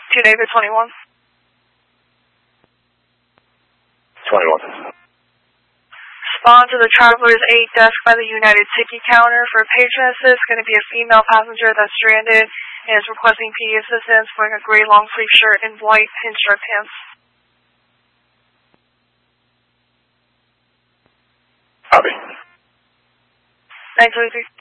2 David 21. 21. Respond to the Traveler's 8 desk by the United Ticket Counter for patron assist. Going to be a female passenger that's stranded and is requesting PD assistance, wearing a gray long sleeve shirt and white pinstripe pants. Copy. 923.